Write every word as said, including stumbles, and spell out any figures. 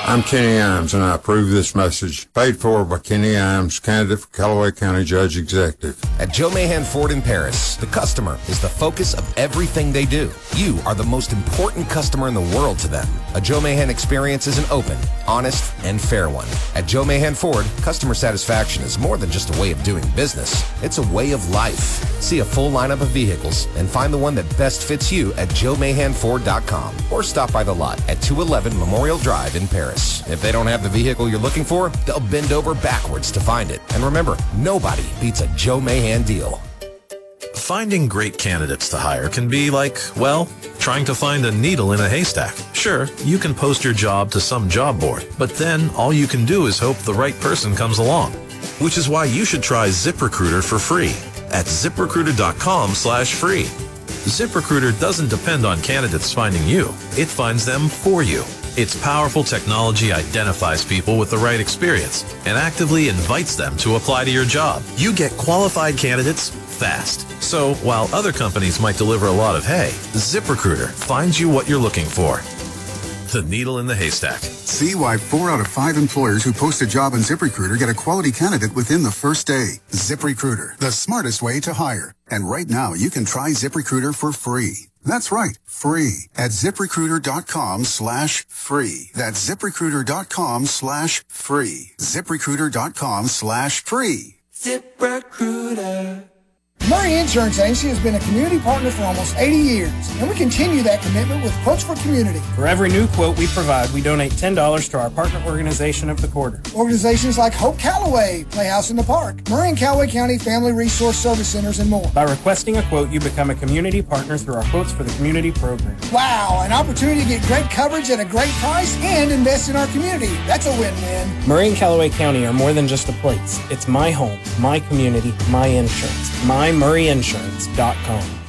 I'm Kenny Imes, and I approve this message. Paid for by Kenny Imes, candidate for Callaway County Judge Executive. At Joe Mahan Ford in Paris, the customer is the focus of everything they do. You are the most important customer in the world to them. A Joe Mahan experience is an open, honest, and fair one. At Joe Mahan Ford, customer satisfaction is more than just a way of doing business. It's a way of life. See a full lineup of vehicles and find the one that best fits you at joe mahan ford dot com or stop by the lot at two eleven Memorial Drive in Paris. If they don't have the vehicle you're looking for, they'll bend over backwards to find it. And remember, nobody beats a Joe Mahan deal. Finding great candidates to hire can be like, well, trying to find a needle in a haystack. Sure, you can post your job to some job board, but then all you can do is hope the right person comes along. Which is why you should try ZipRecruiter for free at zip recruiter dot com slash free. ZipRecruiter doesn't depend on candidates finding you. It finds them for you. Its powerful technology identifies people with the right experience and actively invites them to apply to your job. You get qualified candidates fast. So while other companies might deliver a lot of hay, ZipRecruiter finds you what you're looking for. The needle in the haystack. See why four out of five employers who post a job on ZipRecruiter get a quality candidate within the first day. ZipRecruiter, the smartest way to hire. And right now, you can try ZipRecruiter for free. That's right, free at zip recruiter dot com slash free. That's zip recruiter dot com slash free. zip recruiter dot com slash free. ZipRecruiter. Murray Insurance Agency has been a community partner for almost eighty years, and we continue that commitment with Quotes for Community. For every new quote we provide, we donate ten dollars to our partner organization of the quarter. Organizations like Hope Callaway, Playhouse in the Park, Murray and Callaway County Family Resource Service Centers, and more. By requesting a quote, you become a community partner through our Quotes for the Community program. Wow, an opportunity to get great coverage at a great price and invest in our community. That's a win-win. Murray and Callaway County are more than just a place. It's my home, my community, my insurance. my murray insurance dot com.